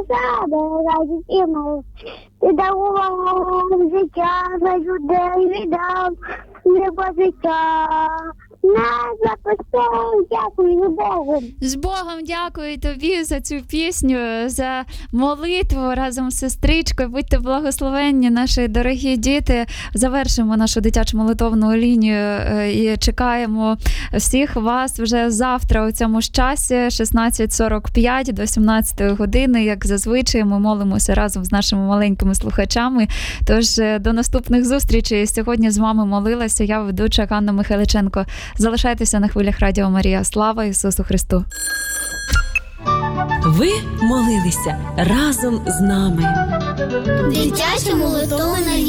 себе, радість і мов. Ти дарував життя за людей віддав, небо життя. Нас запустив, дякую Богу. З Богом дякую тобі за цю пісню, за молитву разом з сестричкою. Будьте благословенні, наші дорогі діти. Завершимо нашу дитячу молитовну лінію і чекаємо всіх вас вже завтра у цьому ж часі, 16:45 до 17 години. Як зазвичай, ми молимося разом з нашими маленькими слухачами. Тож до наступних зустрічей. Сьогодні з вами молилася я, ведуча Ганна Михайличенко. Залишайтеся на хвилях Радіо Марія. Слава Ісусу Христу! Ви молилися разом з нами. Дитяча молитовна лінія.